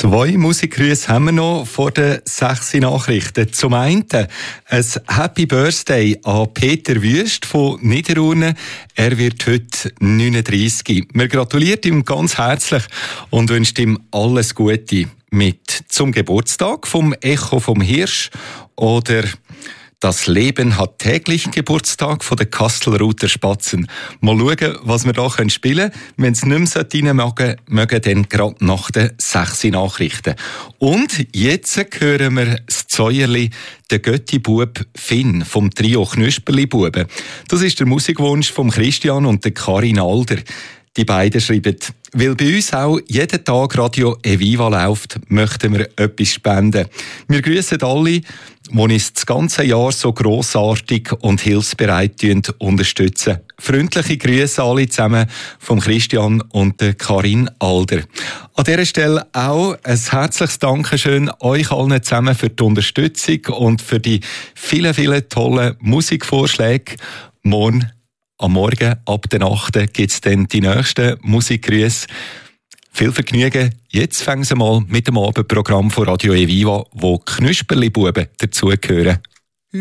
Zwei Musikgrüße haben wir noch vor den 6 Nachrichten. Zum einen ein Happy Birthday an Peter Wüst von Niederurne. Er wird heute 39. Wir gratulieren ihm ganz herzlich und wünschen ihm alles Gute mit zum Geburtstag vom Echo vom Hirsch oder «Das Leben hat täglich Geburtstag» von den Kastelruther Spatzen. Mal schauen, was wir da spielen können. Wenn es nicht mehr reinmachen, mögen dann gerade nach den 6 Nachrichten. Und jetzt hören wir das Zäuerli, der Götti-Bub Finn vom Trio Knüsperli-Buben. Das ist der Musikwunsch von Christian und der Karin Alder. Die beiden schreiben: Weil bei uns auch jeden Tag Radio Eviva läuft, möchten wir etwas spenden. Wir grüßen alle, die uns das ganze Jahr so grossartig und hilfsbereit unterstützen. Freundliche Grüße alle zusammen vom Christian und der Karin Alder. An dieser Stelle auch ein herzliches Dankeschön euch allen zusammen für die Unterstützung und für die vielen, vielen tollen Musikvorschläge. Am Morgen ab der 8 gibt es dann die nächsten Musikgrüße. Viel Vergnügen. Jetzt fangen Sie mal mit dem Abendprogramm von Radio Eviva, wo Knüsperli-Buben dazugehören.